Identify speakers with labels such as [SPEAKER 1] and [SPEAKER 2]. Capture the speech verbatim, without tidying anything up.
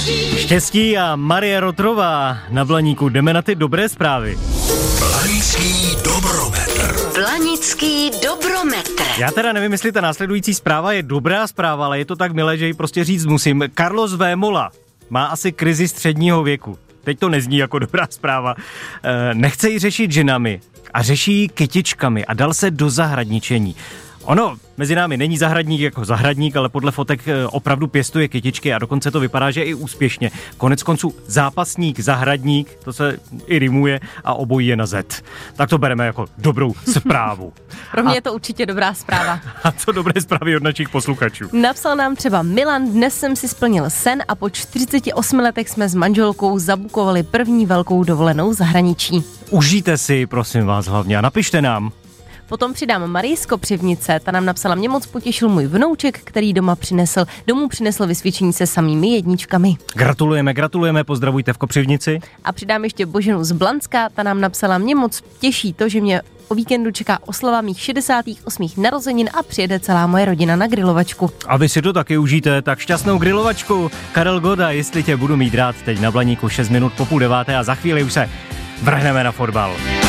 [SPEAKER 1] Štěstí a Marie Rotrová na Blaníku. Jdeme na ty dobré zprávy.
[SPEAKER 2] Blanický dobrometr.
[SPEAKER 3] Blanický dobrometr.
[SPEAKER 1] Já teda nevím, jestli ta následující zpráva je dobrá zpráva, ale je to tak milé, že ji prostě říct musím. Carlos Vémola má asi krizi středního věku. Teď to nezní jako dobrá zpráva. E, nechce ji řešit ženami a řeší ji kytičkami a dal se do zahradničení. Ono mezi námi není zahradník jako zahradník, ale podle fotek opravdu pěstuje kytičky a dokonce to vypadá, že i úspěšně. Konec konců zápasník, zahradník, to se i rimuje a obojí je na Z. Tak to bereme jako dobrou zprávu.
[SPEAKER 4] Pro mě
[SPEAKER 1] a,
[SPEAKER 4] je to určitě dobrá zpráva.
[SPEAKER 1] A co dobré zprávy od našich posluchačů?
[SPEAKER 4] Napsal nám třeba Milan, dnes jsem si splnil sen a po čtyřiceti osmi letech jsme s manželkou zabukovali první velkou dovolenou v zahraničí.
[SPEAKER 1] Užijte si, prosím vás hlavně, a napište nám.
[SPEAKER 4] Potom přidám Marii z Kopřivnice, ta nám napsala, mě moc potěšil můj vnouček, který doma přinesl, domů přinesl vysvědčení se samými jedničkami.
[SPEAKER 1] Gratulujeme, gratulujeme, pozdravujte v Kopřivnici.
[SPEAKER 4] A přidám ještě Boženu z Blanska, ta nám napsala, mě moc těší to, že mě o víkendu čeká oslava mých šedesátých osmých narozenin a přijede celá moje rodina na grilovačku.
[SPEAKER 1] A vy si to taky užijte, tak šťastnou grilovačku. Karel Goda, jestli tě budu mít rád, teď na Blaníku šest minut po půl deváté a za chvíli už se vrhneme na fotbal.